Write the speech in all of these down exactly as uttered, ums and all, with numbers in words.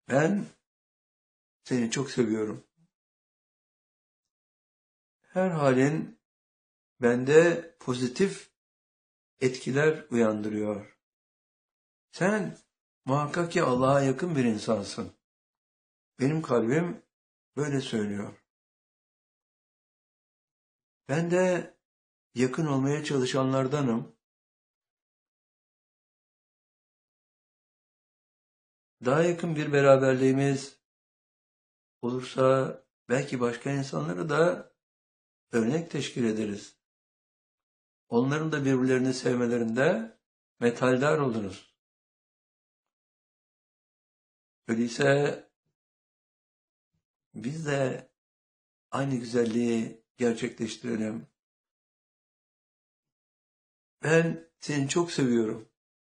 Ben seni çok seviyorum. Her halin bende pozitif etkiler uyandırıyor. Sen muhakkak ki Allah'a yakın bir insansın. Benim kalbim böyle söylüyor. Ben de yakın olmaya çalışanlardanım. Daha yakın bir beraberliğimiz olursa belki başka insanlara da örnek teşkil ederiz. Onların da birbirlerini sevmelerinde metaldar oluruz. Öyleyse biz de aynı güzelliği gerçekleştirelim. Ben seni çok seviyorum.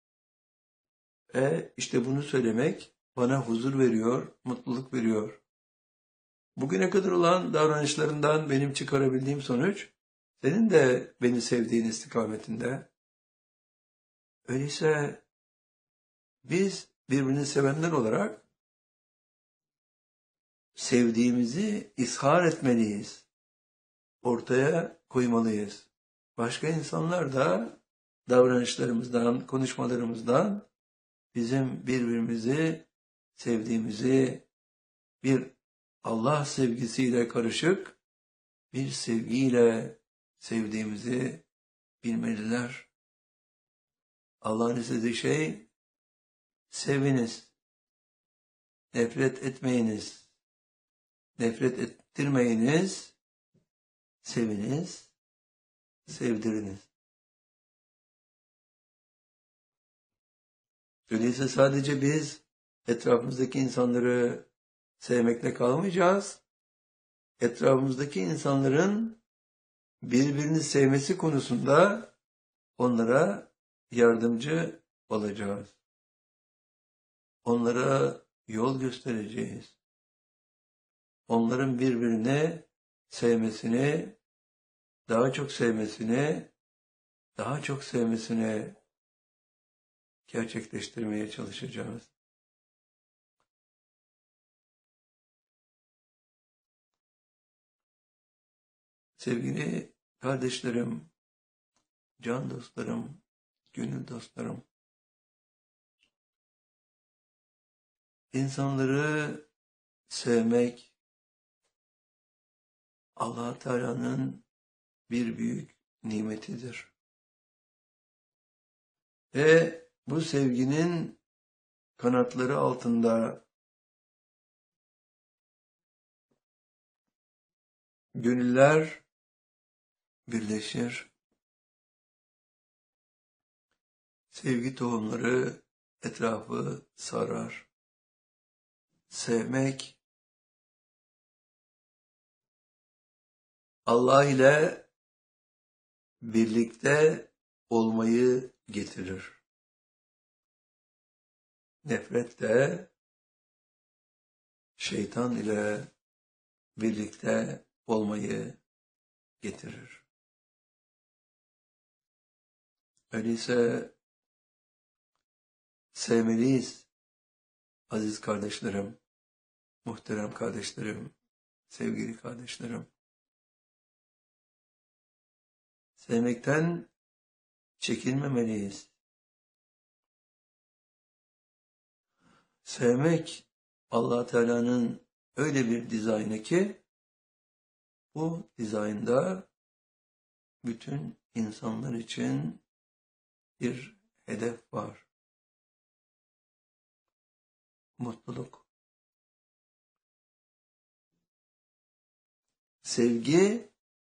Ve işte bunu söylemek bana huzur veriyor, mutluluk veriyor. Bugüne kadar olan davranışlarından benim çıkarabildiğim sonuç, senin de beni sevdiğin istikametinde. Öyleyse biz birbirini sevenler olarak sevdiğimizi ishar etmeliyiz. Ortaya koymalıyız. Başka insanlar da davranışlarımızdan, konuşmalarımızdan bizim birbirimizi sevdiğimizi bir Allah sevgisiyle karışık bir sevgiyle sevdiğimizi bilmeliler. Allah'ın istediği şey seviniz, nefret etmeyiniz, nefret ettirmeyiniz, seviniz, sevdiriniz. Öyleyse sadece biz etrafımızdaki insanları sevmekle kalmayacağız. Etrafımızdaki insanların birbirini sevmesi konusunda onlara yardımcı olacağız. Onlara yol göstereceğiz. Onların birbirini sevmesini, daha çok sevmesini, daha çok sevmesini gerçekleştirmeye çalışacağız. Sevgili kardeşlerim, can dostlarım, gönül dostlarım, insanları sevmek Allah Teala'nın bir büyük nimetidir. Ve bu sevginin kanatları altında gönüller birleşir. Sevgi tohumları etrafı sarar. Sevmek Allah ile birlikte olmayı getirir. Nefret de şeytan ile birlikte olmayı getirir. Öyleyse sevmeliyiz aziz kardeşlerim, muhterem kardeşlerim, sevgili kardeşlerim. Sevmekten çekinmemeliyiz. Sevmek Allah Teala'nın öyle bir dizaynı ki bu dizaynda bütün insanlar için bir hedef var. Mutluluk. Sevgi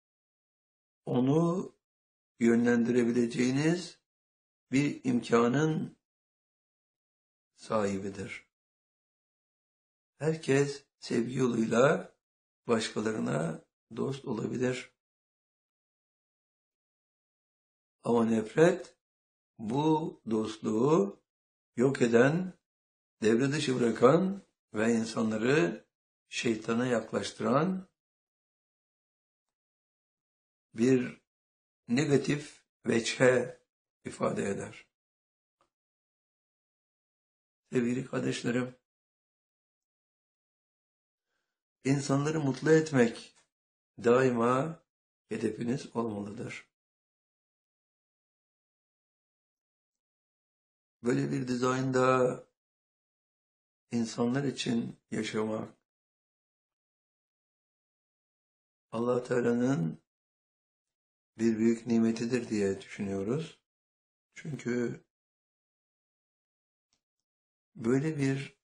onu yönlendirebileceğiniz bir imkanın sahibidir. Herkes sevgi yoluyla başkalarına dost olabilir. Ama nefret bu dostluğu yok eden, devre dışı bırakan ve insanları şeytana yaklaştıran bir negatif veçhe ifade eder. Sevgili kardeşlerim, İnsanları mutlu etmek daima hedefiniz olmalıdır. Böyle bir dizaynda insanlar için yaşamak, Allah Teala'nın bir büyük nimetidir diye düşünüyoruz. Çünkü böyle bir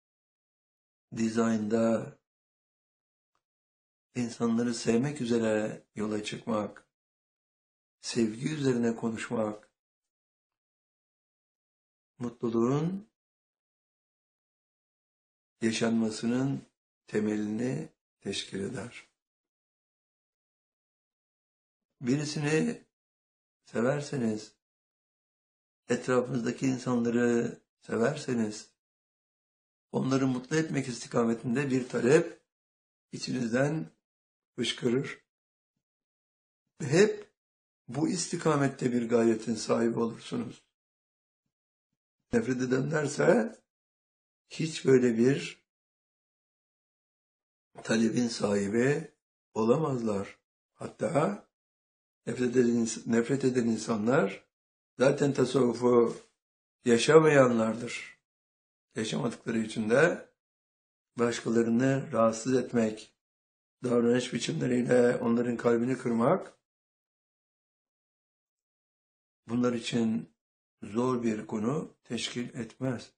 dizaynda insanları sevmek üzere yola çıkmak, sevgi üzerine konuşmak, mutluluğun yaşanmasının temelini teşkil eder. Birisini severseniz, etrafınızdaki insanları severseniz, onları mutlu etmek istikametinde bir talep içinizden fışkırır. Ve hep bu istikamette bir gayretin sahibi olursunuz. Nefret edenlerse hiç böyle bir talebin sahibi olamazlar. Hatta nefret eden, nefret eden insanlar zaten tasavvufu yaşamayanlardır. Yaşamadıkları için de başkalarını rahatsız etmek, davranış biçimleriyle onların kalbini kırmak, bunlar için zor bir konu teşkil etmez.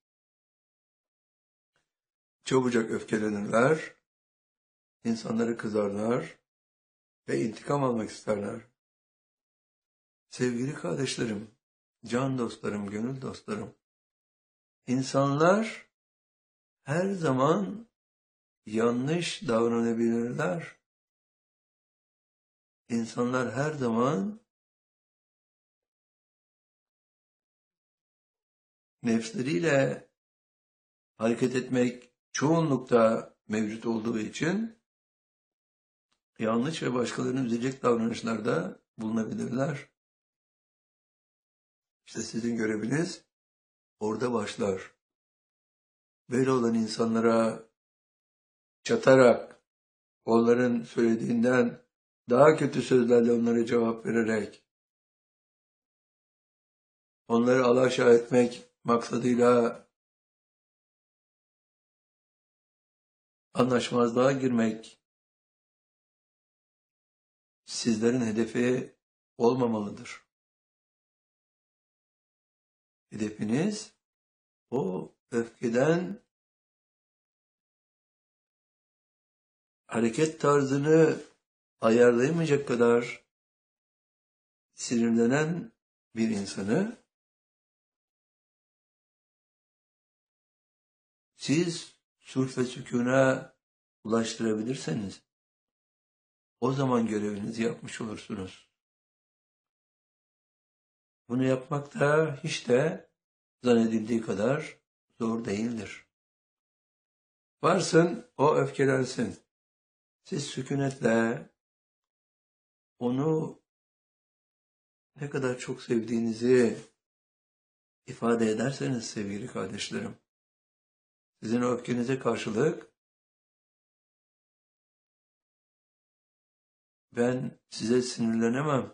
Çabucak öfkelenirler, insanları kızarlar ve intikam almak isterler. Sevgili kardeşlerim, can dostlarım, gönül dostlarım, insanlar her zaman yanlış davranabilirler. İnsanlar her zaman nefsleriyle hareket etmek çoğunlukta mevcut olduğu için yanlış ve başkalarını üzecek davranışlarda bulunabilirler. İşte sizin göreviniz orada başlar. Böyle olan insanlara çatarak, onların söylediğinden daha kötü sözlerle onlara cevap vererek, onları alaşağı etmek maksadıyla anlaşmazlığa girmek sizlerin hedefi olmamalıdır. Hedefiniz o öfkeden hareket tarzını ayarlayamayacak kadar sinirlenen bir insanı siz sulh ve sükûna ulaştırabilirseniz o zaman görevinizi yapmış olursunuz. Bunu yapmak da hiç de zannedildiği kadar zor değildir. Varsın o öfkelensin. Siz sükunetle onu ne kadar çok sevdiğinizi ifade ederseniz sevgili kardeşlerim, sizin o öfkenize karşılık ben size sinirlenemem,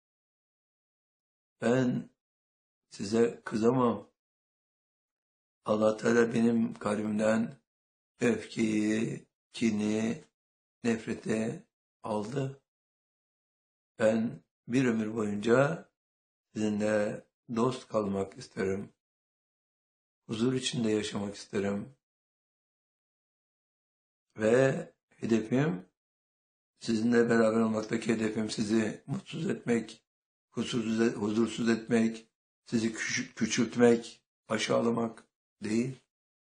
ben size kızamam. Allah Teala benim kalbimden öfkeyi, kini, nefreti aldı. Ben bir ömür boyunca sizinle dost kalmak isterim. Huzur içinde yaşamak isterim. Ve hedefim, sizinle beraber olmaktaki hedefim sizi mutsuz etmek, huzursuz, huzursuz etmek, sizi küçültmek, aşağılamak değil.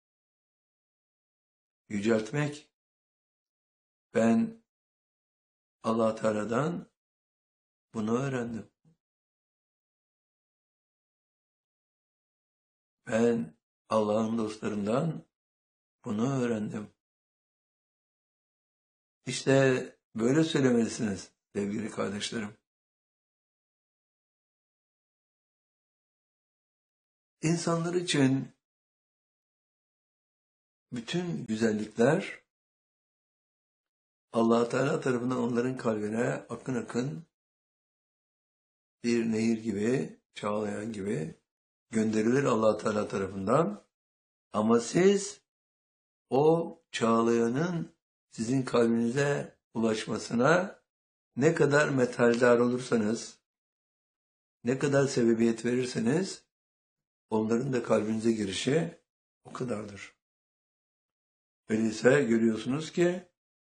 Yüceltmek. Ben Allah Teala'dan bunu öğrendim. Ben Allah'ın dostlarından bunu öğrendim. İşte böyle söylemelisiniz sevgili kardeşlerim. İnsanlar için bütün güzellikler Allah Teala tarafından onların kalbine akın akın bir nehir gibi, çağlayan gibi gönderilir Allah Teala tarafından. Ama siz o çağlayanın sizin kalbinize ulaşmasına ne kadar metaldar olursanız, ne kadar sebebiyet verirseniz onların da kalbinize girişi o kadardır. Öyleyse görüyorsunuz ki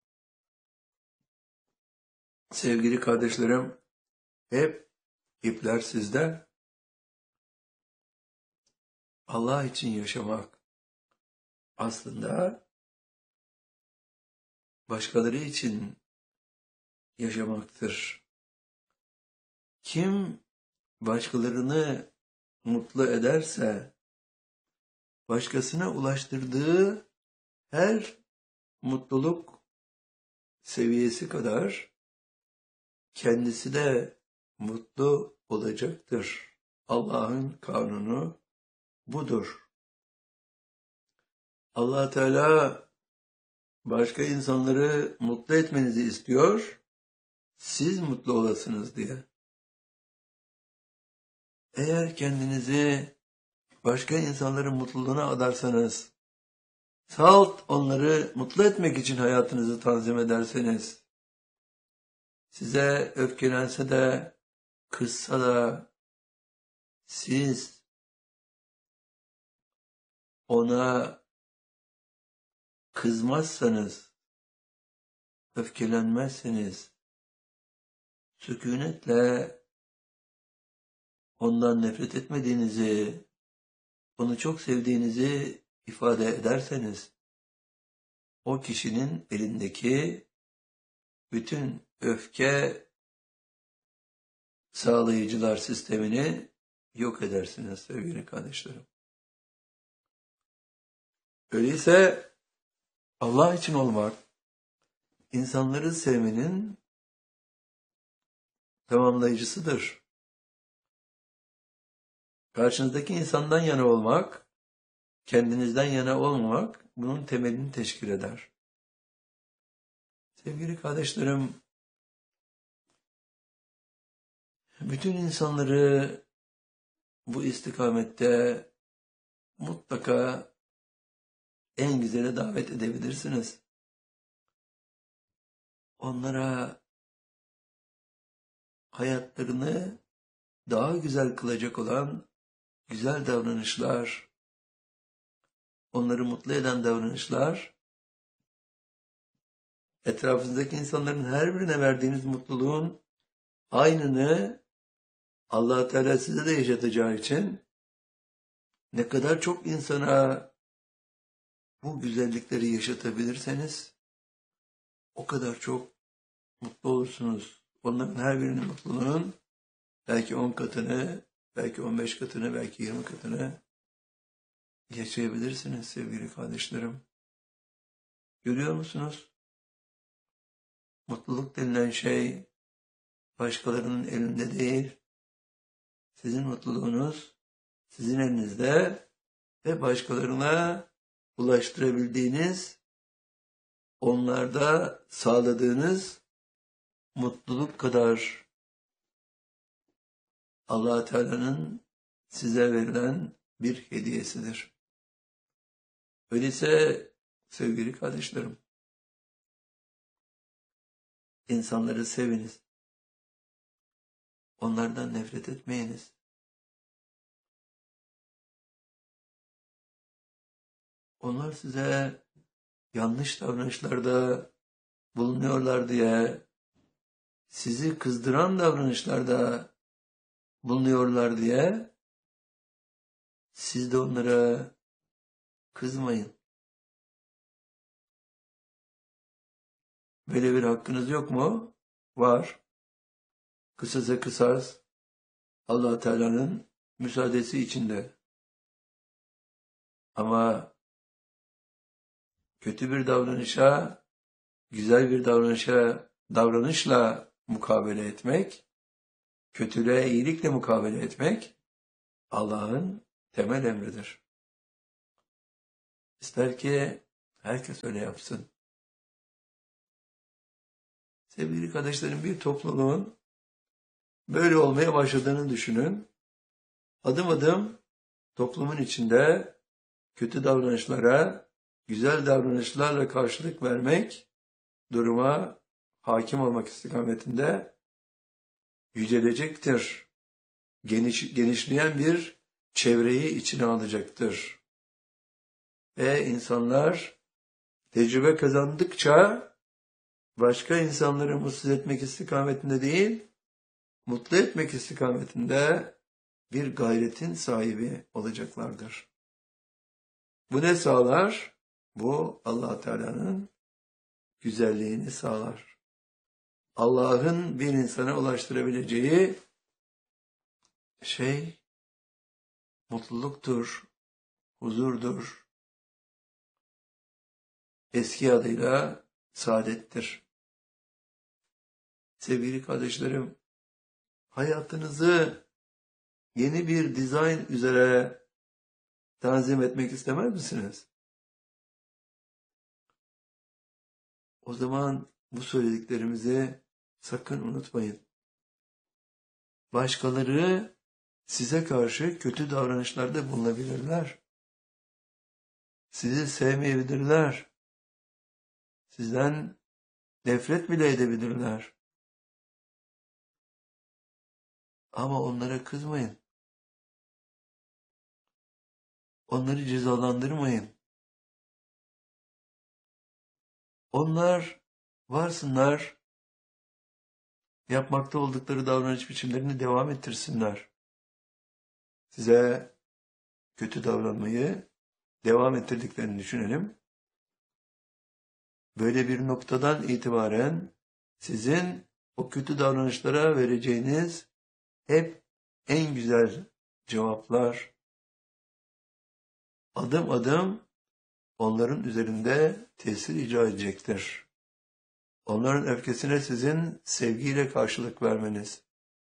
sevgili kardeşlerim, hep ipler sizde. Allah için yaşamak aslında başkaları için yaşamaktır. Kim başkalarını mutlu ederse, başkasına ulaştırdığı her mutluluk seviyesi kadar kendisi de mutlu olacaktır. Allah'ın kanunu budur. Allah Teala başka insanları mutlu etmenizi istiyor, siz mutlu olasınız diye. Eğer kendinizi başka insanların mutluluğuna adarsanız, salt onları mutlu etmek için hayatınızı tanzim ederseniz, size öfkelense de, kızsa da, siz ona kızmazsanız, öfkelenmezseniz, sükunetle ondan nefret etmediğinizi, onu çok sevdiğinizi ifade ederseniz, o kişinin elindeki bütün öfke sağlayıcılar sistemini yok edersiniz sevgili kardeşlerim. Öyleyse Allah için olmak, insanları sevmenin tamamlayıcısıdır. Karşınızdaki insandan yana olmak, kendinizden yana olmamak bunun temelini teşkil eder. Sevgili kardeşlerim, bütün insanları bu istikamette mutlaka en güzele davet edebilirsiniz. Onlara hayatlarını daha güzel kılacak olan güzel davranışlar, onları mutlu eden davranışlar, etrafınızdaki insanların her birine verdiğiniz mutluluğun aynını Allah Teala size de yaşatacağı için ne kadar çok insana bu güzellikleri yaşatabilirseniz o kadar çok mutlu olursunuz. Onların her birinin mutluluğunun belki on katını, belki on beş katını, belki yirmi katını yaşayabilirsiniz sevgili kardeşlerim. Görüyor musunuz? Mutluluk denilen şey başkalarının elinde değil. Sizin mutluluğunuz sizin elinizde ve başkalarına ulaştırabildiğiniz, onlarda sağladığınız mutluluk kadar Allah Teala'nın size verilen bir hediyesidir. Öyleyse sevgili kardeşlerim, insanları seviniz. Onlardan nefret etmeyiniz. Onlar size yanlış davranışlarda bulunuyorlar diye, sizi kızdıran davranışlarda bulunuyorlar diye, siz de onlara kızmayın. Böyle bir hakkınız yok mu? Var. Kısasa kısas, Allah Teala'nın müsaadesi içinde. Ama kötü bir davranışa, güzel bir davranışa, davranışla mukabele etmek, kötülüğe iyilikle mukabele etmek Allah'ın temel emridir. İster ki herkes öyle yapsın. Sevgili kardeşlerim, bir toplumun böyle olmaya başladığını düşünün. Adım adım toplumun içinde kötü davranışlara güzel davranışlarla karşılık vermek, duruma hakim olmak istikametinde yücelecektir. Geniş, genişleyen bir çevreyi içine alacaktır. Ve insanlar tecrübe kazandıkça başka insanları mutsuz etmek istikametinde değil, mutlu etmek istikametinde bir gayretin sahibi olacaklardır. Bu ne sağlar? Bu Allah Teala'nın güzelliğini sağlar. Allah'ın bir insana ulaştırabileceği şey mutluluktur, huzurdur. Eski adıyla saadettir. Sevgili kardeşlerim, hayatınızı yeni bir dizayn üzere tanzim etmek istemez misiniz? O zaman bu söylediklerimizi sakın unutmayın. Başkaları size karşı kötü davranışlarda bulunabilirler. Sizi sevmeyebilirler. Sizden nefret bile edebilirler. Ama onlara kızmayın. Onları cezalandırmayın. Onlar varsınlar, yapmakta oldukları davranış biçimlerini devam ettirsinler. Size kötü davranmayı devam ettirdiklerini düşünelim. Böyle bir noktadan itibaren sizin o kötü davranışlara vereceğiniz hep en güzel cevaplar, adım adım onların üzerinde tesir icra edecektir. Onların öfkesine sizin sevgiyle karşılık vermeniz,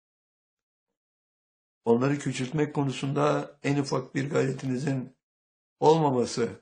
onları küçültmek konusunda en ufak bir gayretinizin olmaması,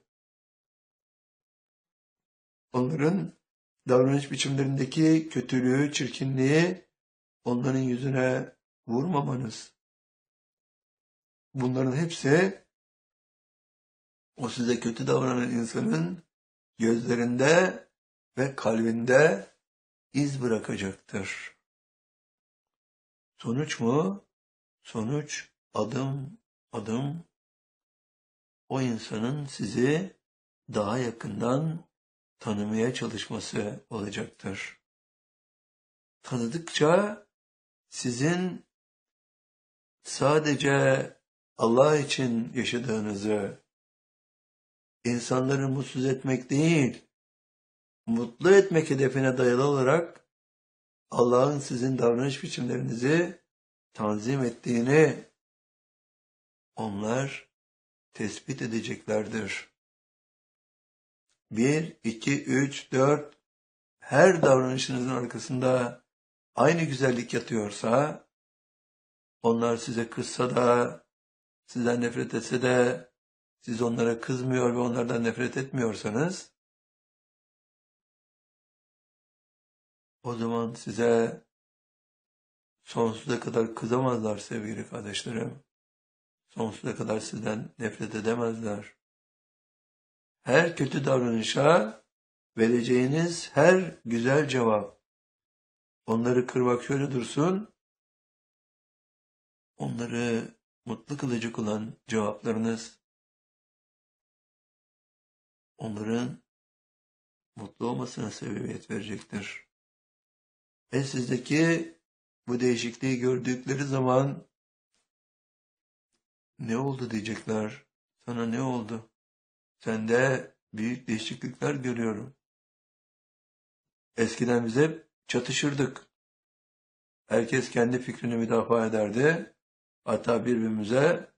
onların davranış biçimlerindeki kötülüğü, çirkinliği onların yüzüne vurmamanız, bunların hepsi o size kötü davranan insanın gözlerinde ve kalbinde iz bırakacaktır. Sonuç mu? Sonuç adım adım o insanın sizi daha yakından tanımaya çalışması olacaktır. Tanıdıkça sizin sadece Allah için yaşadığınızı, insanları mutsuz etmek değil, mutlu etmek hedefine dayalı olarak Allah'ın sizin davranış biçimlerinizi tanzim ettiğini onlar tespit edeceklerdir. Bir, iki, üç, dört, her davranışınızın arkasında aynı güzellik yatıyorsa, onlar size kızsa da, sizden nefret etse de, siz onlara kızmıyor ve onlardan nefret etmiyorsanız, o zaman size sonsuza kadar kızamazlar sevgili kardeşlerim. Sonsuza kadar sizden nefret edemezler. Her kötü davranışa vereceğiniz her güzel cevap, onları kırmak şöyle dursun, onları mutlu kılacak olan cevaplarınız, onların mutlu olmasına sebebiyet verecektir. Ve sizdeki bu değişikliği gördükleri zaman ne oldu diyecekler. Sana ne oldu? Sende büyük değişiklikler görüyorum. Eskiden biz hep çatışırdık. Herkes kendi fikrini müdafaa ederdi. Hatta birbirimize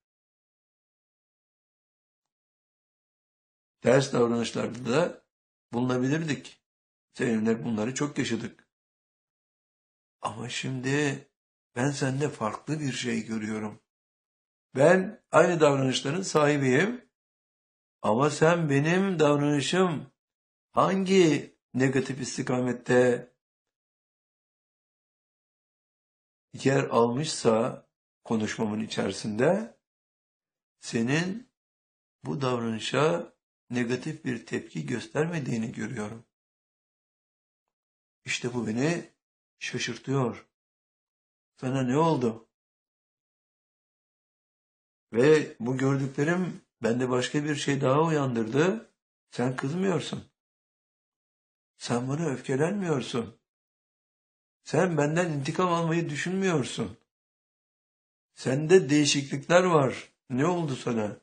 ters davranışlarda da bulunabilirdik. Seninle bunları çok yaşadık. Ama şimdi ben sende farklı bir şey görüyorum. Ben aynı davranışların sahibiyim. Ama sen benim davranışım hangi negatif istikamette yer almışsa konuşmamın içerisinde, senin bu davranışa negatif bir tepki göstermediğini görüyorum. İşte bu beni şaşırtıyor. Sana ne oldu? Ve bu gördüklerim bende başka bir şey daha uyandırdı. Sen kızmıyorsun. Sen bana öfkelenmiyorsun. Sen benden intikam almayı düşünmüyorsun. Sende değişiklikler var. Ne oldu sana?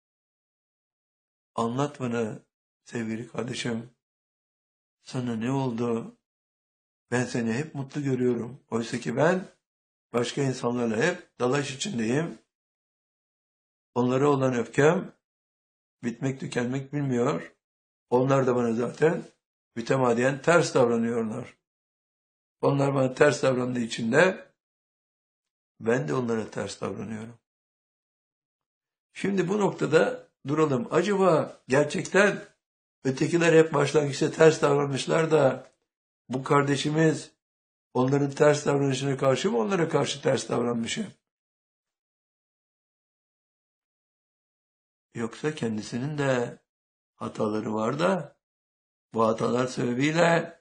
Anlat bana sevgili kardeşim. Sana ne oldu? Ben seni hep mutlu görüyorum. Oysa ki ben başka insanlarla hep dalaş içindeyim. Onlara olan öfkem bitmek tükenmek bilmiyor. Onlar da bana zaten mütemadiyen ters davranıyorlar. Onlar bana ters davrandığı için de ben de onlara ters davranıyorum. Şimdi bu noktada duralım. Acaba gerçekten ötekiler hep başlangıçta ters davranmışlar da bu kardeşimiz onların ters davranışına karşı mı onlara karşı ters davranmış? Yoksa kendisinin de hataları var da bu hatalar sebebiyle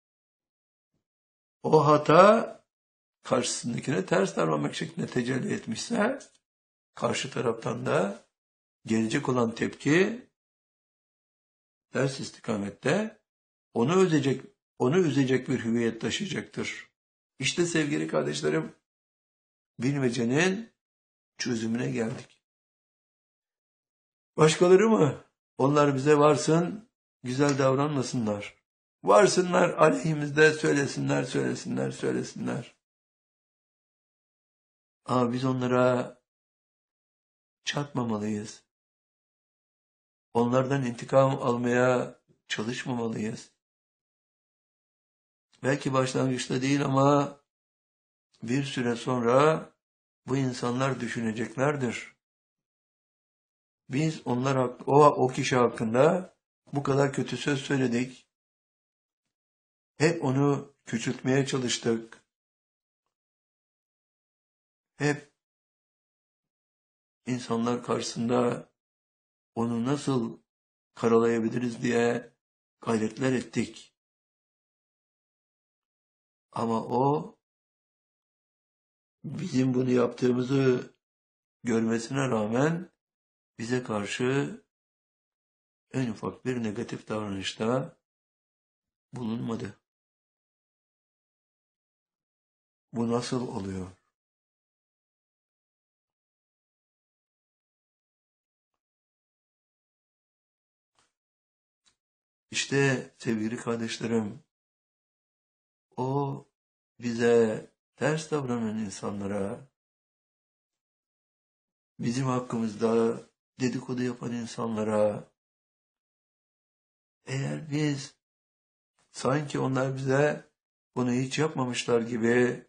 o hata karşısındakine ters davranmak şeklinde tecelli etmişse karşı taraftan da gelecek olan tepki ters istikamette onu üzecek, onu üzecek bir hüviyet taşıyacaktır. İşte sevgili kardeşlerim, bilmecenin çözümüne geldik. Başkaları mı? Onlar bize varsın, güzel davranmasınlar. Varsınlar aleyhimizde söylesinler, söylesinler, söylesinler. Ama biz onlara çatmamalıyız. Onlardan intikam almaya çalışmamalıyız. Belki başlangıçta değil ama bir süre sonra bu insanlar düşüneceklerdir. Biz onlar o, o kişi hakkında bu kadar kötü söz söyledik. Hep onu küçültmeye çalıştık. Hep insanlar karşısında onu nasıl karalayabiliriz diye gayretler ettik. Ama o bizim bunu yaptığımızı görmesine rağmen bize karşı en ufak bir negatif davranışta bulunmadı. Bu nasıl oluyor? İşte sevgili kardeşlerim, o bize ters davranan insanlara, bizim hakkımızda dedikodu yapan insanlara, eğer biz sanki onlar bize bunu hiç yapmamışlar gibi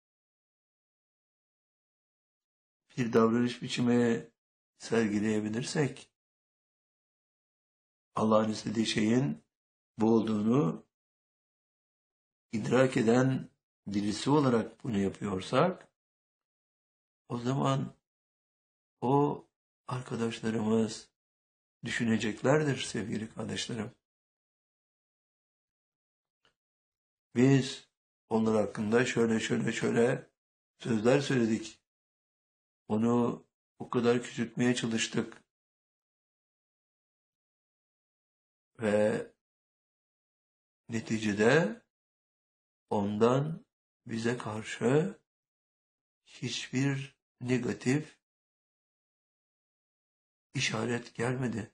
bir davranış biçimi sergileyebilirsek, Allah'ın istediği şeyin bu olduğunu idrak eden birisi olarak bunu yapıyorsak, o zaman o arkadaşlarımız düşüneceklerdir sevgili kardeşlerim. Biz onlar hakkında şöyle şöyle şöyle sözler söyledik. Onu o kadar küçültmeye çalıştık. Ve neticede ondan bize karşı hiçbir negatif işaret gelmedi.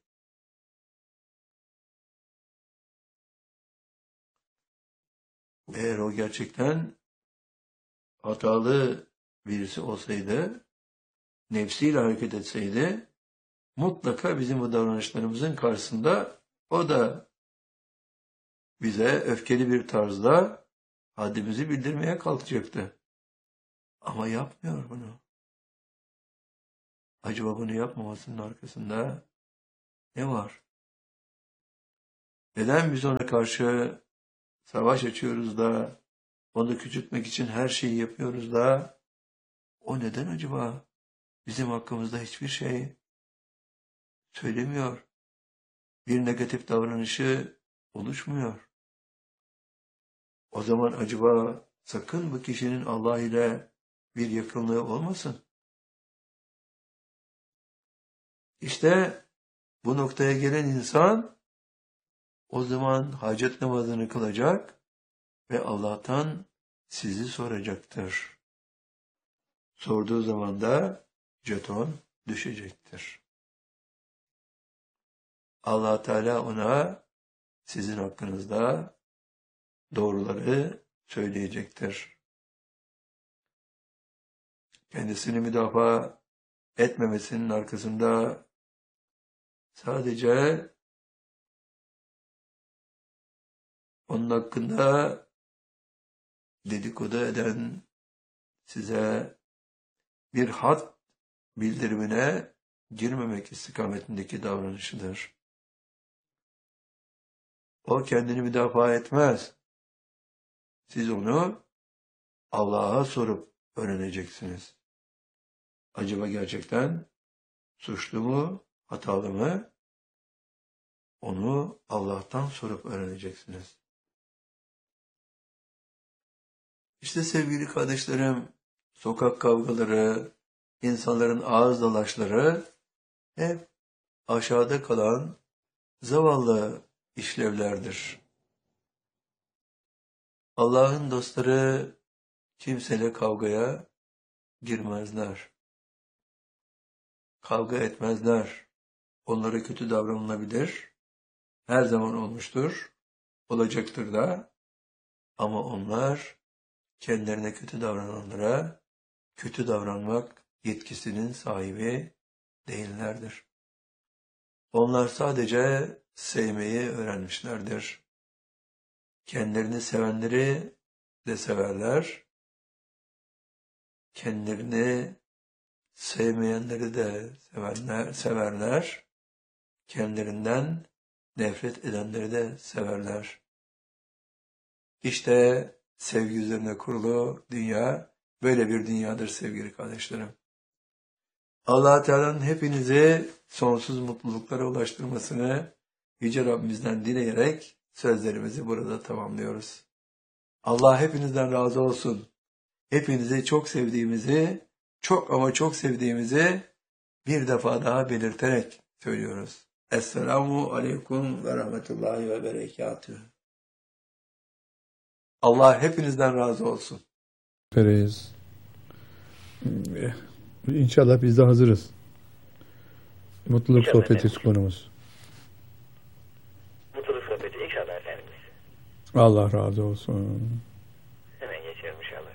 Eğer o gerçekten hatalı birisi olsaydı, nefsiyle hareket etseydi, mutlaka bizim bu davranışlarımızın karşısında o da bize öfkeli bir tarzda haddimizi bildirmeye kalkacaktı. Ama yapmıyor bunu. Acaba bunu yapmamasının arkasında ne var? Neden biz ona karşı savaş açıyoruz da Onu küçültmek için her şeyi yapıyoruz da o neden acaba bizim hakkımızda hiçbir şey söylemiyor? Bir negatif davranışı oluşmuyor. O zaman acaba sakın bu kişinin Allah ile bir yakınlığı olmasın. İşte bu noktaya gelen insan o zaman hacet namazını kılacak ve Allah'tan sizi soracaktır. Sorduğu zaman da jeton düşecektir. Allah Teala ona sizin hakkınızda doğruları söyleyecektir. Kendisini müdafaa etmemesinin arkasında sadece onun hakkında dedikodu eden size bir hat bildirimine girmemek istikametindeki davranışıdır. O kendini müdafaa etmez. Siz onu Allah'a sorup öğreneceksiniz. Acaba gerçekten suçlu mu, hatalı mı? Onu Allah'tan sorup öğreneceksiniz. İşte sevgili kardeşlerim, sokak kavgaları, insanların ağız dalaşları hep aşağıda kalan zavallı işlevlerdir. Allah'ın dostları kimseyle kavgaya girmezler. Kavga etmezler. Onlara kötü davranılabilir. Her zaman olmuştur. Olacaktır da. Ama onlar kendilerine kötü davrananlara kötü davranmak yetkisinin sahibi değillerdir. Onlar sadece sevmeyi öğrenmişlerdir. Kendilerini sevenleri de severler. Kendilerini sevmeyenleri de severler, severler. Kendilerinden nefret edenleri de severler. İşte sevgi üzerine kurulu dünya böyle bir dünyadır sevgili kardeşlerim. Allah Teala'nın hepinizi sonsuz mutluluklara ulaştırmasını Yüce Rabbimizden dileyerek sözlerimizi burada tamamlıyoruz. Allah hepinizden razı olsun. Hepinizi çok sevdiğimizi, çok ama çok sevdiğimizi bir defa daha belirterek söylüyoruz. Esselamu Aleyküm ve Rahmetullahi ve Berekatühü. Allah hepinizden razı olsun. Perez. İnşallah biz de hazırız. Mutluluk İnşallah sohbeti efendim. konumuz. Mutluluk sohbeti inşallah efendimiz. Allah razı olsun. Hemen geçiyorum inşallah.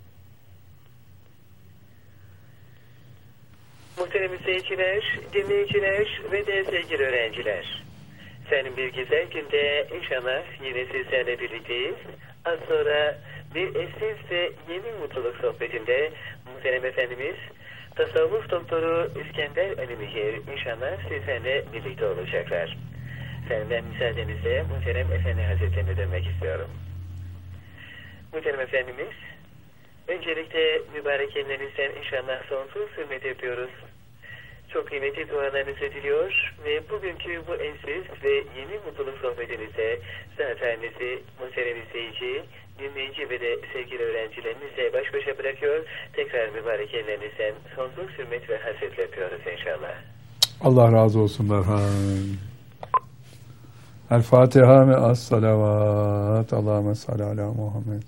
Muhterem izleyiciler, dinleyiciler ve de sevgili öğrenciler. Senin bir güzel günde inşallah yine sizlerle birlikteyiz. Az sonra bir eşsiz ve yeni mutluluk sohbetinde muhterem efendimiz tasavvuf doktoru İskender Ali Mihir inşallah sizlerle birlikte olacaklar. Senden müsaadenizle muhterem efendi hazretlerine dönmek istiyorum. Muhterem efendimiz, öncelikle mübarek ellerinizden inşallah sonsuz hürmet ediyoruz. Çok kıymetli dualarınızı diliyor ve bugünkü bu eşsiz ve yeni mutluluk sohbetinizde zaferinizi muhterem izleyici, dinleyici ve de sevgili öğrencilerinizle baş başa bırakıyor. Tekrar mübarek ellerinizden sonsuz hürmet ve hasretle yapıyoruz inşallah. Allah razı olsun Berhan. El Fatiha ve as salavat. Allahümme salli ala Muhammed.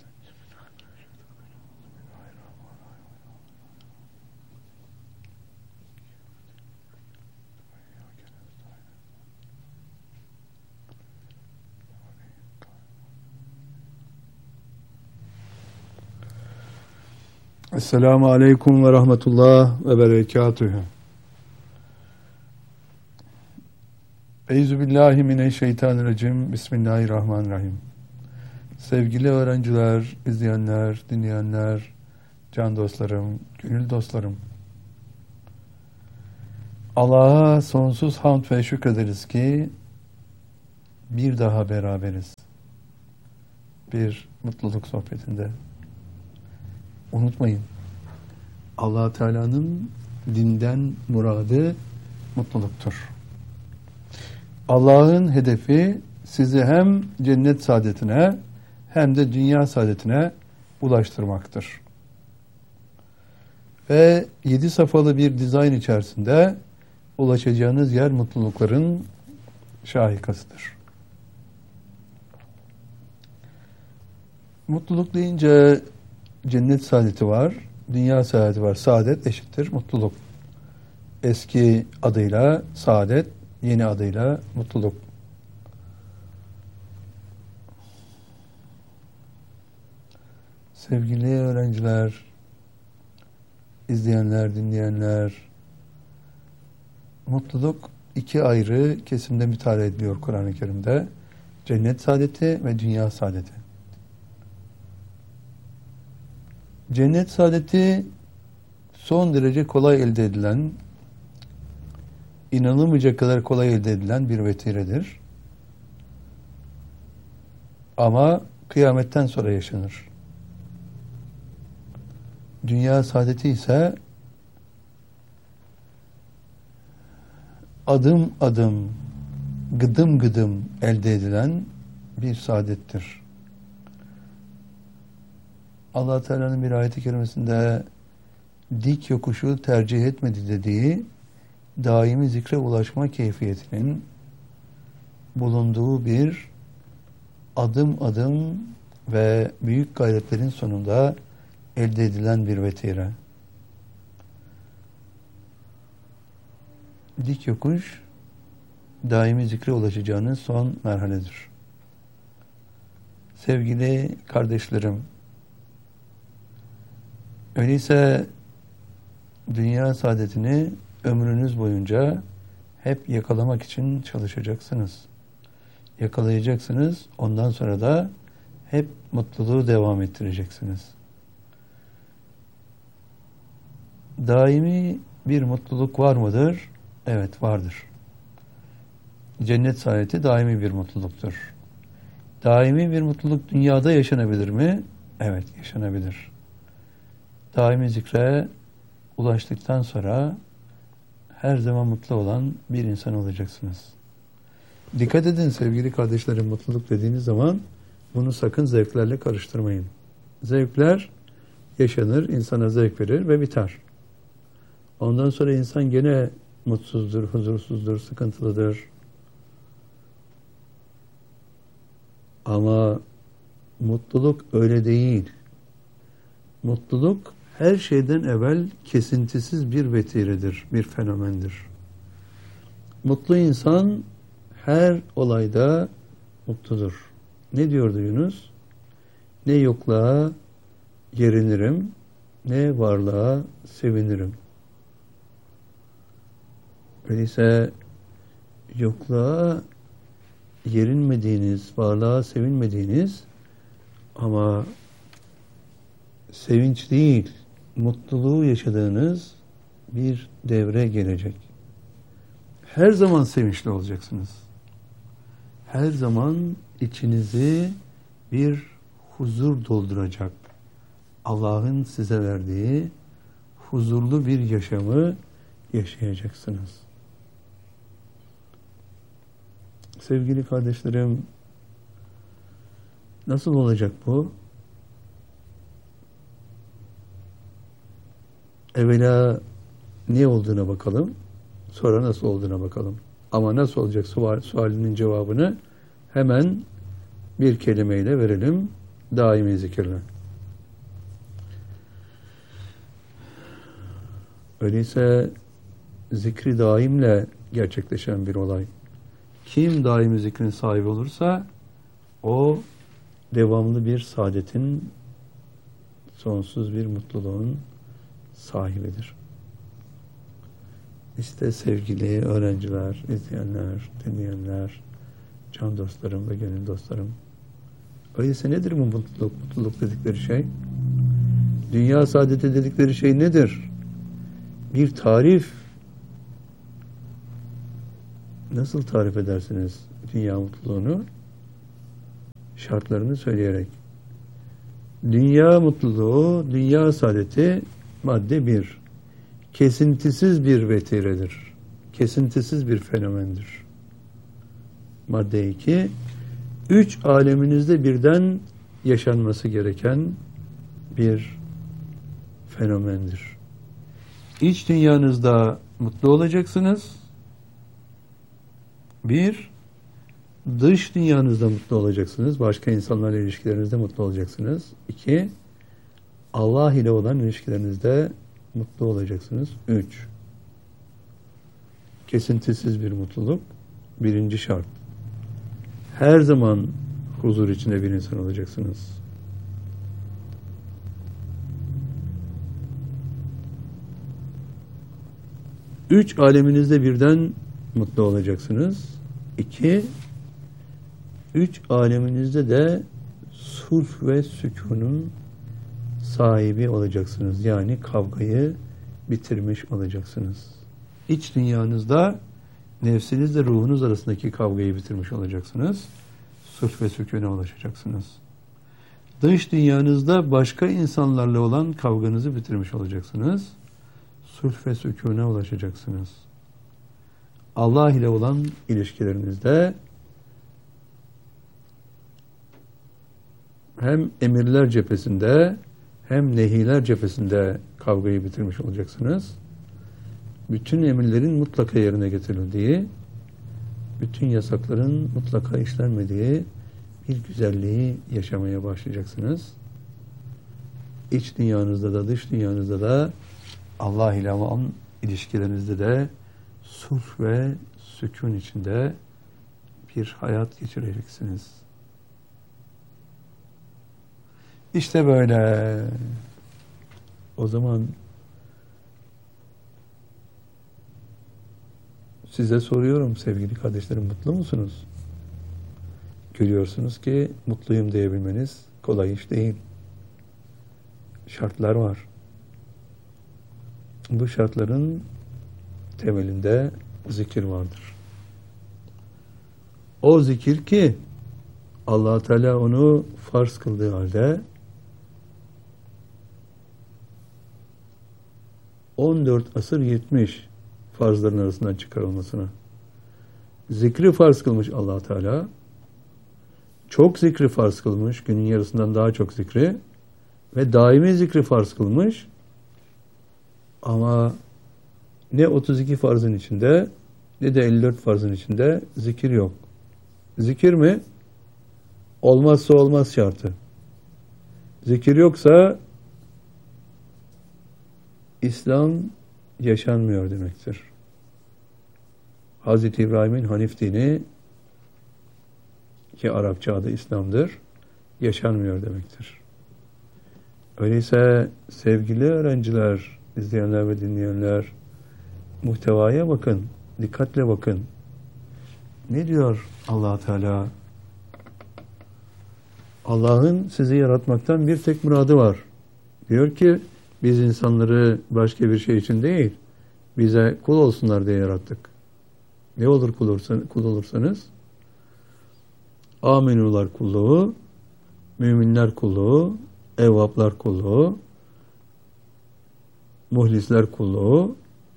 Esselamu Aleyküm ve Rahmetullah ve Berekatühü. Euzubillahimineşşeytanirracim. Bismillahirrahmanirrahim. Sevgili öğrenciler, izleyenler, dinleyenler, can dostlarım, gönül dostlarım. Allah'a sonsuz hamd ve şükrederiz ki bir daha beraberiz. bir mutluluk sohbetinde. Unutmayın, Allah Teala'nın dinden muradı mutluluktur. Allah'ın hedefi sizi hem cennet saadetine hem de dünya saadetine ulaştırmaktır. Ve yedi safhalı bir dizayn içerisinde ulaşacağınız yer mutlulukların şahikasıdır. Mutluluk deyince cennet saadeti var, dünya saadeti var. Saadet eşittir mutluluk. Eski adıyla saadet, yeni adıyla mutluluk. Sevgili öğrenciler, izleyenler, dinleyenler, mutluluk iki ayrı kesimde müteala ediliyor Kur'an-ı Kerim'de. Cennet saadeti ve dünya saadeti. Cennet saadeti son derece kolay elde edilen, inanılmayacak kadar kolay elde edilen bir vetiredir. Ama kıyametten sonra yaşanır. Dünya saadeti ise adım adım, gıdım gıdım elde edilen bir saadettir. Allah Teala'nın bir ayet-i kerimesinde dik yokuşu tercih etmedi dediği daimi zikre ulaşma keyfiyetinin bulunduğu bir adım adım ve büyük gayretlerin sonunda elde edilen bir vetire. Dik yokuş daimi zikre ulaşacağınız son merhaledir. Sevgili kardeşlerim, öyleyse dünya saadetini ömrünüz boyunca hep yakalamak için çalışacaksınız. Yakalayacaksınız, ondan sonra da hep mutluluğu devam ettireceksiniz. Daimi bir mutluluk var mıdır? Evet, vardır. Cennet saadeti daimi bir mutluluktur. Daimi bir mutluluk dünyada yaşanabilir mi? Evet, yaşanabilir. Daimi zikre ulaştıktan sonra her zaman mutlu olan bir insan olacaksınız. Dikkat edin sevgili kardeşlerim, mutluluk dediğiniz zaman bunu sakın zevklerle karıştırmayın. Zevkler yaşanır, insana zevk verir ve biter. Ondan sonra insan gene mutsuzdur, huzursuzdur, sıkıntılıdır. Ama mutluluk öyle değil. Mutluluk her şeyden evvel kesintisiz bir vetiredir, bir fenomendir. Mutlu insan her olayda mutludur. Ne diyordu Yunus? Ne yokluğa yerinirim, ne varlığa sevinirim. Öyleyse yokluğa yerinmediğiniz, varlığa sevinmediğiniz ama sevinç değil, mutluluğu yaşadığınız bir devre gelecek. Her zaman sevinçli olacaksınız. Her zaman içinizi bir huzur dolduracak. Allah'ın size verdiği huzurlu bir yaşamı yaşayacaksınız. Sevgili kardeşlerim, nasıl olacak bu? Evvela ne olduğuna bakalım, sonra nasıl olduğuna bakalım. Ama nasıl olacak sual, sualinin cevabını hemen bir kelimeyle verelim, daimi zikirle. Öyleyse zikri daimle gerçekleşen bir olay. Kim daimi zikrin sahibi olursa o devamlı bir saadetin, sonsuz bir mutluluğun sahibidir. İşte sevgili öğrenciler, izleyenler, dinleyenler, can dostlarım ve gönül dostlarım. Öyleyse nedir bu mutluluk? Mutluluk dedikleri şey? Dünya saadeti dedikleri şey nedir? Bir tarif. Nasıl tarif edersiniz dünya mutluluğunu? Şartlarını söyleyerek. Dünya mutluluğu, dünya saadeti madde bir. Kesintisiz bir vetiredir. Kesintisiz bir fenomendir. Madde iki. Üç aleminizde birden yaşanması gereken bir fenomendir. İç dünyanızda mutlu olacaksınız. Bir, dış dünyanızda mutlu olacaksınız. Başka insanlarla ilişkilerinizde mutlu olacaksınız. İki, Allah ile olan ilişkilerinizde mutlu olacaksınız. Üç, kesintisiz bir mutluluk. Birinci şart. Her zaman huzur içinde bir insan olacaksınız. Üç aleminizde birden mutlu olacaksınız. İki, üç aleminizde de sulh ve sükunun sahibi olacaksınız. Yani kavgayı bitirmiş olacaksınız. İç dünyanızda nefsinizle ruhunuz arasındaki kavgayı bitirmiş olacaksınız. Sulh ve sükûne ulaşacaksınız. Dış dünyanızda başka insanlarla olan kavganızı bitirmiş olacaksınız. Sulh ve sükûne ulaşacaksınız. Allah ile olan ilişkilerinizde hem emirler cephesinde hem nehiler cephesinde kavgayı bitirmiş olacaksınız. Bütün emirlerin mutlaka yerine getirildiği, bütün yasakların mutlaka işlenmediği bir güzelliği yaşamaya başlayacaksınız. İç dünyanızda da dış dünyanızda da Allah ile olan ilişkilerinizde de sulh ve sükun içinde bir hayat geçireceksiniz. İşte böyle. O zaman size soruyorum sevgili kardeşlerim, mutlu musunuz? Görüyorsunuz ki mutluyum diyebilmeniz kolay iş değil. Şartlar var. Bu şartların temelinde zikir vardır. O zikir ki Allah Teala onu farz kıldığı halde on dört asır yetmiş farzların arasından çıkarılmasına. Zikri farz kılmış Allah Teala. Çok zikri farz kılmış, günün yarısından daha çok zikri ve daimi zikri farz kılmış. Ama ne otuz iki farzın içinde ne de elli dört farzın içinde zikir yok. Zikir mi? Olmazsa olmaz şartı. Zikir yoksa İslam yaşanmıyor demektir. Hazreti İbrahim'in Hanif dini, ki Arapça adı İslam'dır, yaşanmıyor demektir. Öyleyse sevgili öğrenciler, izleyenler ve dinleyenler, muhtevaya bakın, dikkatle bakın. Ne diyor Allah Teala? Allah'ın sizi yaratmaktan bir tek muradı var. Diyor ki biz insanları başka bir şey için değil, bize kul olsunlar diye yarattık. Ne olur kul, olursan, kul olursanız? Amenular kulluğu, müminler kulluğu, evvaplar kulluğu, muhlisler kulluğu,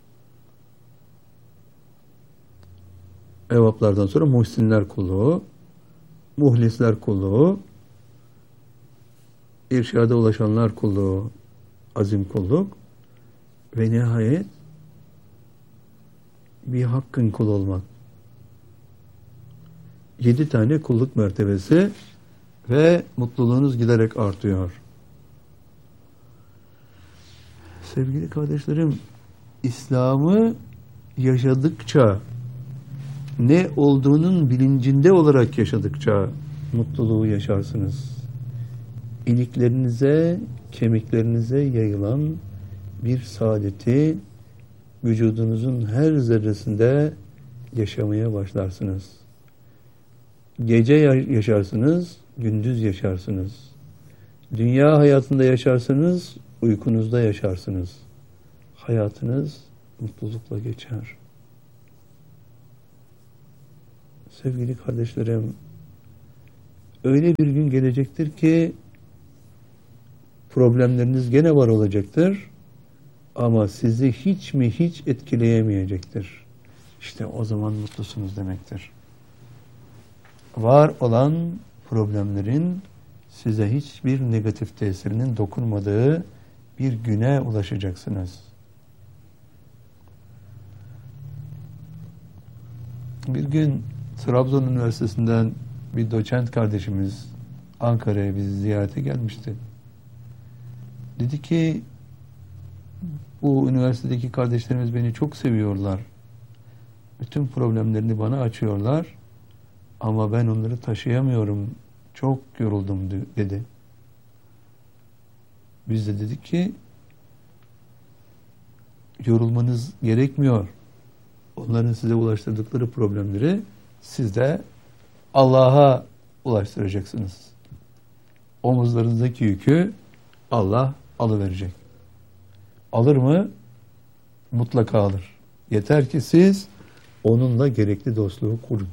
evvaplardan sonra muhsinler kulluğu, muhlisler kulluğu, irşada ulaşanlar kulluğu, azim kulluk ve nihayet bir hakkın kul olmak. Yedi tane kulluk mertebesi ve mutluluğunuz giderek artıyor. Sevgili kardeşlerim, İslam'ı yaşadıkça, ne olduğunun bilincinde olarak yaşadıkça mutluluğu yaşarsınız. İliklerinize, kemiklerinize yayılan bir saadeti vücudunuzun her zerresinde yaşamaya başlarsınız. Gece yaşarsınız, gündüz yaşarsınız. Dünya hayatında yaşarsınız, uykunuzda yaşarsınız. Hayatınız mutlulukla geçer. Sevgili kardeşlerim, öyle bir gün gelecektir ki problemleriniz gene var olacaktır. Ama sizi hiç mi hiç etkileyemeyecektir. İşte o zaman mutlusunuz demektir. Var olan problemlerin size hiçbir negatif tesirinin dokunmadığı bir güne ulaşacaksınız. Bir gün Trabzon Üniversitesi'nden bir doçent kardeşimiz Ankara'ya bizi ziyarete gelmişti. Dedi ki, bu üniversitedeki kardeşlerimiz beni çok seviyorlar. Bütün problemlerini bana açıyorlar. Ama ben onları taşıyamıyorum. Çok yoruldum dedi. Biz de dedik ki, yorulmanız gerekmiyor. Onların size ulaştırdıkları problemleri siz de Allah'a ulaştıracaksınız. Omuzlarınızdaki yükü Allah alıverecek. Alır mı? Mutlaka alır. Yeter ki siz onunla gerekli dostluğu kurun.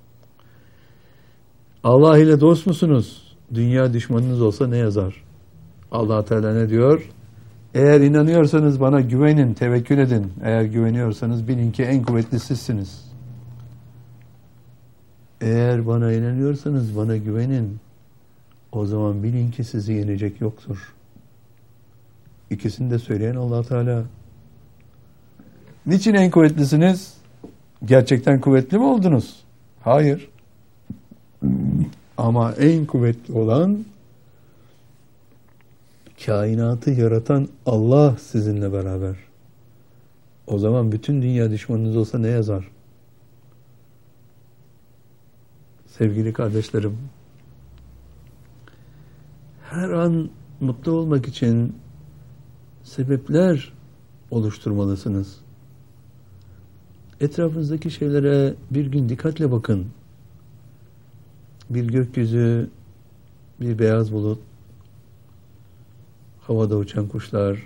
Allah ile dost musunuz? Dünya düşmanınız olsa ne yazar? Allah Teala ne diyor? Eğer inanıyorsanız bana güvenin, tevekkül edin. Eğer güveniyorsanız bilin ki en kuvvetli sizsiniz. Eğer bana inanıyorsanız bana güvenin. O zaman bilin ki sizi yenecek yoktur. İkisini de söyleyen Allah Teala. Niçin en kuvvetlisiniz? Gerçekten kuvvetli mi oldunuz? Hayır. Ama en kuvvetli olan, kainatı yaratan Allah sizinle beraber. O zaman bütün dünya düşmanınız olsa ne yazar? Sevgili kardeşlerim, her an mutlu olmak için sebepler oluşturmalısınız. Etrafınızdaki şeylere bir gün dikkatle bakın. Bir gökyüzü, bir beyaz bulut, havada uçan kuşlar,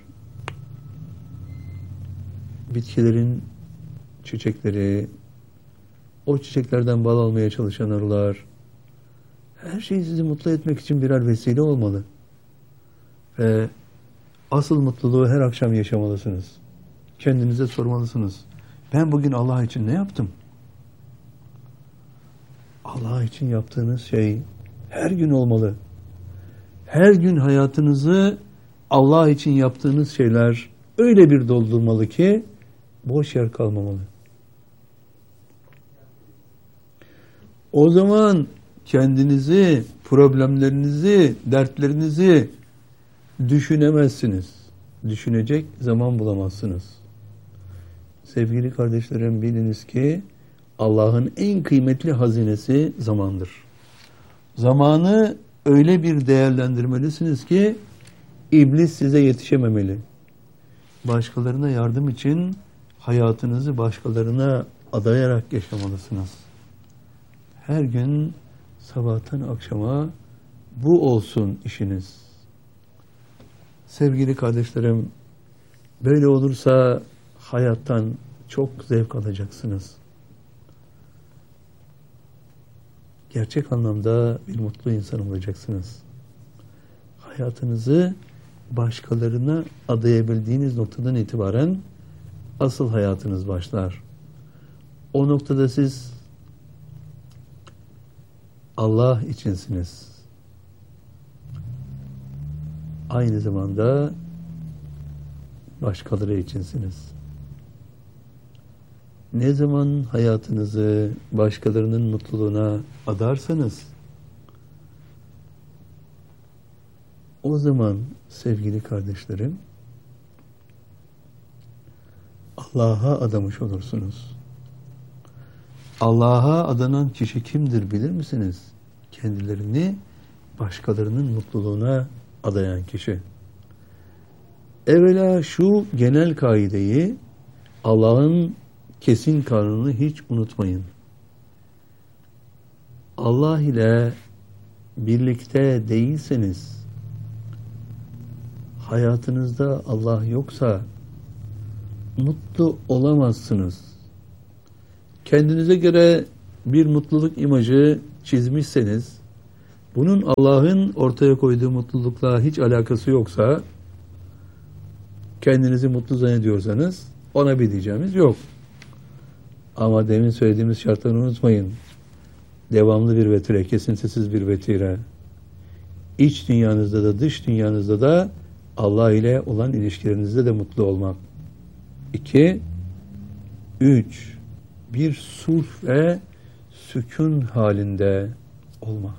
bitkilerin çiçekleri, o çiçeklerden bal almaya çalışan arılar, her şey sizi mutlu etmek için birer vesile olmalı. Ve asıl mutluluğu her akşam yaşamalısınız. Kendinize sormalısınız. Ben bugün Allah için ne yaptım? Allah için yaptığınız şey her gün olmalı. Her gün hayatınızı Allah için yaptığınız şeyler öyle bir doldurmalı ki boş yer kalmamalı. O zaman kendinizi, problemlerinizi, dertlerinizi düşünemezsiniz. Düşünecek zaman bulamazsınız. Sevgili kardeşlerim, biliniz ki Allah'ın en kıymetli hazinesi zamandır. Zamanı öyle bir değerlendirmelisiniz ki iblis size yetişememeli. Başkalarına yardım için hayatınızı başkalarına adayarak yaşamalısınız. Her gün sabahtan akşama bu olsun işiniz. Sevgili kardeşlerim, böyle olursa hayattan çok zevk alacaksınız. Gerçek anlamda bir mutlu insan olacaksınız. Hayatınızı başkalarına adayabildiğiniz noktadan itibaren asıl hayatınız başlar. O noktada siz Allah içinsiniz. Aynı zamanda başkaları içinsiniz. Ne zaman hayatınızı başkalarının mutluluğuna adarsanız, o zaman sevgili kardeşlerim, Allah'a adamış olursunuz. Allah'a adanan kişi kimdir bilir misiniz? Kendilerini başkalarının mutluluğuna adayan kişi. Evvela şu genel kaideyi, Allah'ın kesin kanunu hiç unutmayın. Allah ile birlikte değilseniz, hayatınızda Allah yoksa mutlu olamazsınız. Kendinize göre bir mutluluk imajı çizmişseniz, bunun Allah'ın ortaya koyduğu mutlulukla hiç alakası yoksa, kendinizi mutlu zannediyorsanız ona bir diyeceğimiz yok. Ama demin söylediğimiz şartları unutmayın. Devamlı bir vetire, kesintisiz bir vetire. İç dünyanızda da dış dünyanızda da Allah ile olan ilişkilerinizde de mutlu olmak. İki, üç, bir sulh ve sükun halinde olmak.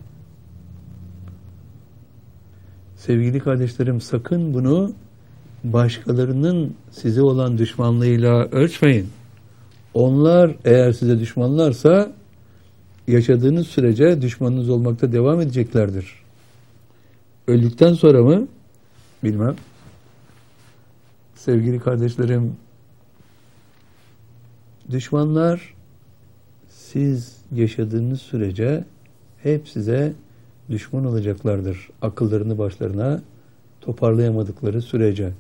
Sevgili kardeşlerim, sakın bunu başkalarının size olan düşmanlığıyla ölçmeyin. Onlar eğer size düşmanlarsa yaşadığınız sürece düşmanınız olmakta devam edeceklerdir. Öldükten sonra mı? Bilmem. Sevgili kardeşlerim, düşmanlar siz yaşadığınız sürece hep size düşman olacaklardır. Akıllarını başlarına toparlayamadıkları sürece.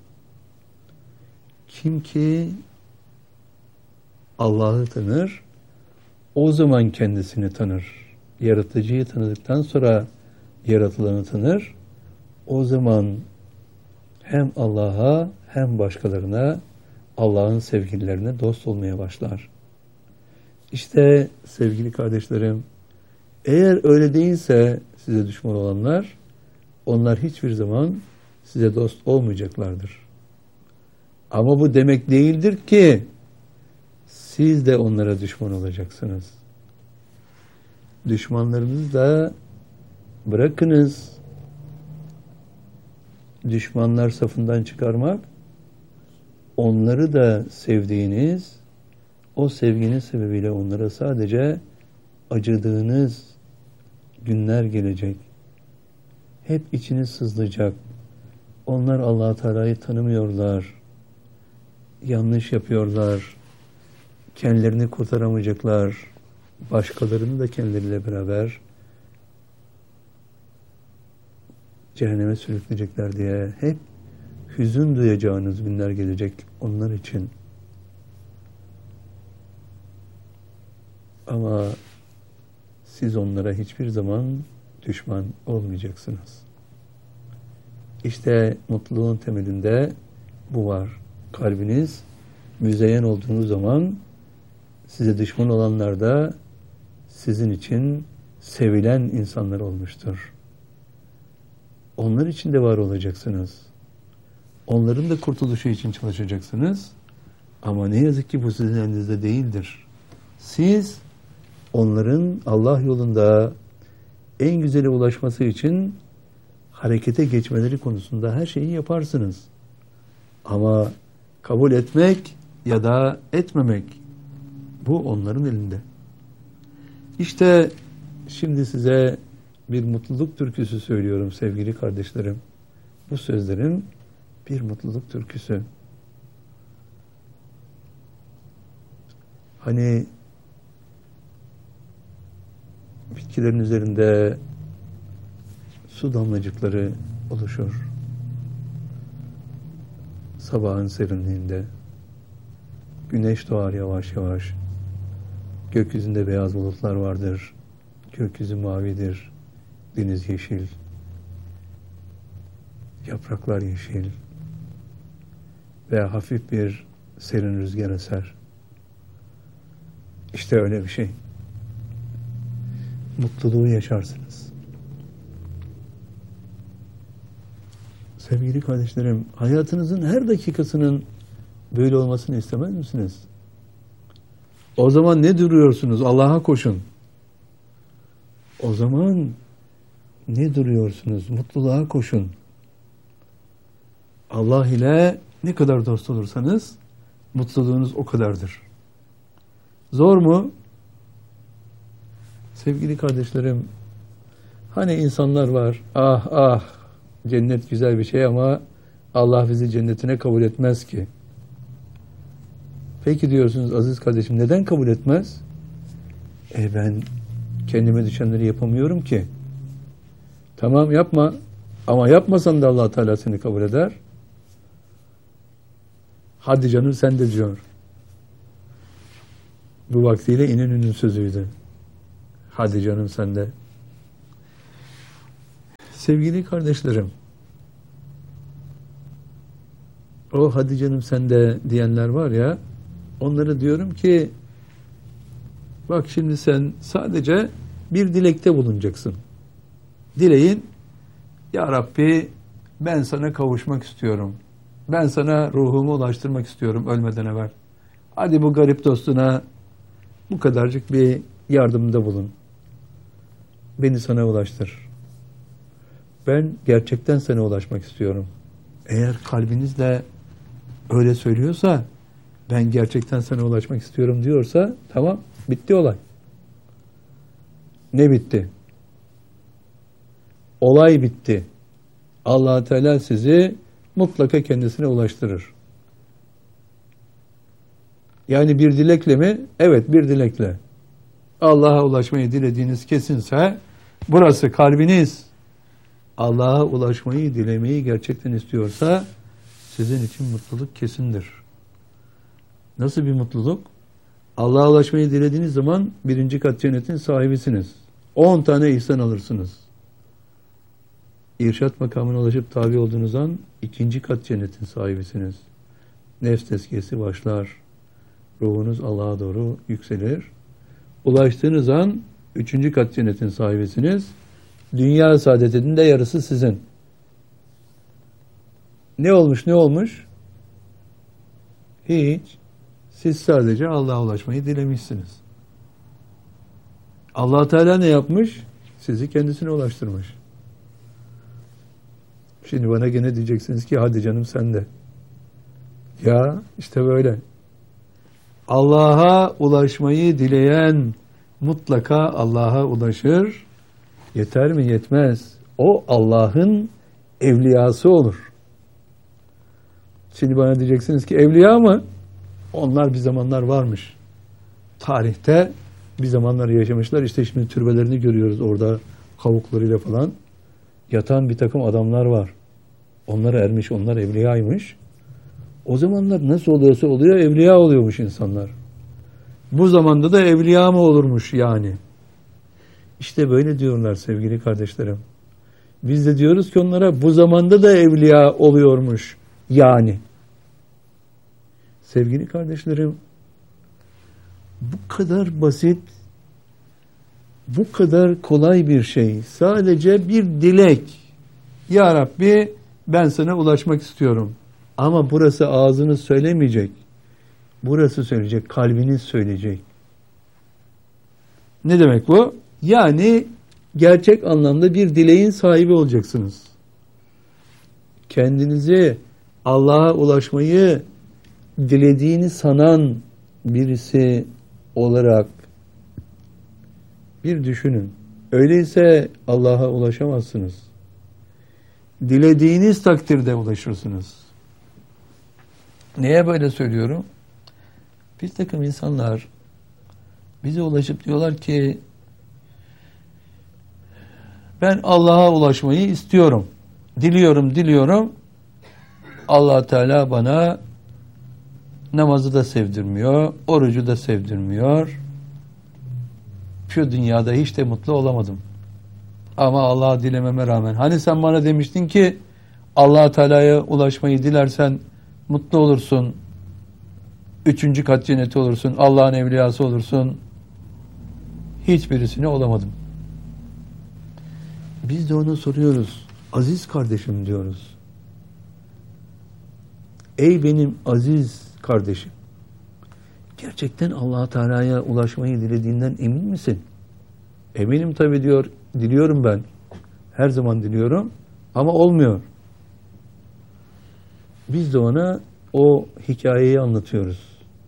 Kim ki Allah'ı tanır, o zaman kendisini tanır. Yaratıcıyı tanıdıktan sonra yaratılanı tanır. O zaman hem Allah'a hem başkalarına, Allah'ın sevgililerine dost olmaya başlar. İşte sevgili kardeşlerim, eğer öyle değilse size düşman olanlar, onlar hiçbir zaman size dost olmayacaklardır. Ama bu demek değildir ki siz de onlara düşman olacaksınız. Düşmanlarınızı da bırakınız. Düşmanlar safından çıkarmak, onları da sevdiğiniz, o sevginin sebebiyle onlara sadece acıdığınız günler gelecek. Hep içiniz sızlayacak. Onlar Allah-u Teala'yı tanımıyorlar. Yanlış yapıyorlar. Kendilerini kurtaramayacaklar. Başkalarını da kendileriyle beraber cehenneme sürükleyecekler diye hep hüzün duyacağınız günler gelecek onlar için. Ama siz onlara hiçbir zaman düşman olmayacaksınız. İşte mutluluğun temelinde bu var. Kalbiniz müzeyyen olduğunuz zaman size düşman olanlar da sizin için sevilen insanlar olmuştur. Onlar için de var olacaksınız. Onların da kurtuluşu için çalışacaksınız. Ama ne yazık ki bu sizin elinizde değildir. Siz onların Allah yolunda en güzele ulaşması için harekete geçmeleri konusunda her şeyi yaparsınız. Ama kabul etmek ya da etmemek, bu onların elinde. İşte şimdi size bir mutluluk türküsü söylüyorum sevgili kardeşlerim. Bu sözlerim bir mutluluk türküsü. Hani bitkilerin üzerinde su damlacıkları oluşur. Sabahın serinliğinde güneş doğar yavaş yavaş. Gökyüzünde beyaz bulutlar vardır. Gökyüzü mavidir. Deniz yeşil. Yapraklar yeşil. Ve hafif bir serin rüzgar eser. İşte öyle bir şey. Mutluluğu yaşarsınız. Sevgili kardeşlerim, hayatınızın her dakikasının böyle olmasını istemez misiniz? O zaman ne duruyorsunuz? Allah'a koşun. O zaman ne duruyorsunuz? Mutluluğa koşun. Allah ile ne kadar dost olursanız mutluluğunuz o kadardır. Zor mu? Sevgili kardeşlerim, hani insanlar var, ah ah cennet güzel bir şey ama Allah bizi cennetine kabul etmez ki. Peki diyorsunuz aziz kardeşim, neden kabul etmez? E ben kendime düşenleri yapamıyorum ki. Tamam yapma ama yapmasan da Allah Teala seni kabul eder. Hadi canım sen de diyor. Bu vaktiyle İnönü'nün sözüydü. Hadi canım sen de. Sevgili kardeşlerim, o hadi canım sen de diyenler var ya, onlara diyorum ki bak şimdi sen sadece bir dilekte bulunacaksın. Dileğin, ya Rabbi ben sana kavuşmak istiyorum. Ben sana ruhumu ulaştırmak istiyorum ölmeden evvel. Hadi bu garip dostuna bu kadarcık bir yardımda bulun. Beni sana ulaştır. Ben gerçekten sana ulaşmak istiyorum. Eğer kalbinizle öyle söylüyorsa, ben gerçekten sana ulaşmak istiyorum diyorsa, tamam, bitti olay. Ne bitti? Olay bitti. Allah Teala sizi mutlaka kendisine ulaştırır. Yani bir dilekle mi? Evet, bir dilekle. Allah'a ulaşmayı dilediğiniz kesinse, burası kalbiniz Allah'a ulaşmayı, dilemeyi gerçekten istiyorsa, sizin için mutluluk kesindir. Nasıl bir mutluluk? Allah'a ulaşmayı dilediğiniz zaman birinci kat cennetin sahibisiniz. On tane ihsan alırsınız. İrşat makamına ulaşıp tabi olduğunuz an ikinci kat cennetin sahibisiniz. Nefs tezkiyesi başlar. Ruhunuz Allah'a doğru yükselir. Ulaştığınız an üçüncü kat cennetin sahibisiniz. Dünya saadetinin de yarısı sizin. Ne olmuş ne olmuş? Hiç. Siz sadece Allah'a ulaşmayı dilemişsiniz. Allah Teala ne yapmış? Sizi kendisine ulaştırmış. Şimdi bana gene diyeceksiniz ki hadi canım sen de. Ya işte böyle. Allah'a ulaşmayı dileyen mutlaka Allah'a ulaşır. Yeter mi? Yetmez. O Allah'ın evliyası olur. Şimdi bana diyeceksiniz ki evliya mı? Onlar bir zamanlar varmış. Tarihte bir zamanlar yaşamışlar. İşte şimdi türbelerini görüyoruz orada kavuklarıyla falan. Yatan bir takım adamlar var. Onlar ermiş, onlar evliyaymış. O zamanlar nasıl oluyorsa oluyor, evliya oluyormuş insanlar. Bu zamanda da evliya mı olurmuş yani? İşte böyle diyorlar sevgili kardeşlerim. Biz de diyoruz ki onlara bu zamanda da evliya oluyormuş yani. Sevgili kardeşlerim, bu kadar basit, bu kadar kolay bir şey. Sadece bir dilek. Ya Rabbi ben sana ulaşmak istiyorum. Ama burası ağzınız söylemeyecek. Burası söyleyecek, kalbiniz söyleyecek. Ne demek bu? Yani gerçek anlamda bir dileğin sahibi olacaksınız. Kendinizi Allah'a ulaşmayı dilediğini sanan birisi olarak bir düşünün. Öyleyse Allah'a ulaşamazsınız. Dilediğiniz takdirde ulaşırsınız. Neye böyle söylüyorum? Bir takım insanlar bize ulaşıp diyorlar ki ben Allah'a ulaşmayı istiyorum. Diliyorum, diliyorum. Allah Teala bana namazı da sevdirmiyor, orucu da sevdirmiyor. Şu dünyada hiç de mutlu olamadım. Ama Allah'a dilememe rağmen. Hani sen bana demiştin ki Allah Teala'ya ulaşmayı dilersen mutlu olursun. Üçüncü kat cenneti olursun. Allah'ın evliyası olursun. Hiçbirisini olamadım. Biz de ona soruyoruz. Aziz kardeşim diyoruz. Ey benim aziz kardeşim. Gerçekten Allah Teala'ya ulaşmayı dilediğinden emin misin? Eminim tabii diyor. Diliyorum ben. Her zaman diliyorum. Ama olmuyor. Biz de ona o hikayeyi anlatıyoruz.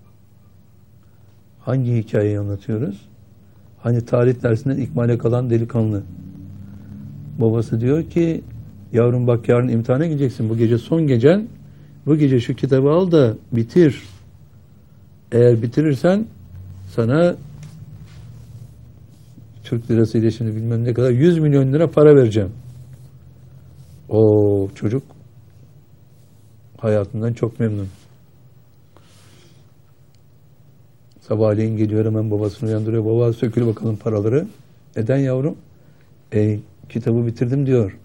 Hangi hikayeyi anlatıyoruz? Hani tarih dersinden ikmale kalan delikanlı. Babası diyor ki yavrum bak yarın imtihana gideceksin. Bu gece son gecen. Bu gece şu kitabı al da bitir. Eğer bitirirsen sana Türk lirası ile şimdi bilmem ne kadar yüz milyon lira para vereceğim. O çocuk hayatından çok memnun. Sabahleyin geliyor hemen babasını uyandırıyor. Baba sökül bakalım paraları. Neden yavrum? E, kitabı bitirdim diyor.